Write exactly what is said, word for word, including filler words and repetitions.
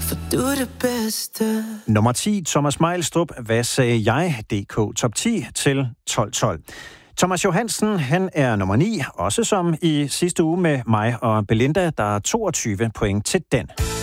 for du er det bedste. Nummer ti, Thomas Mejlstrup, Hvad sagde jeg? D K top ti til tolv tolv. Thomas Johansen, han er nummer ni, også som i sidste uge med mig og Belinda, der er toogtyve point til den.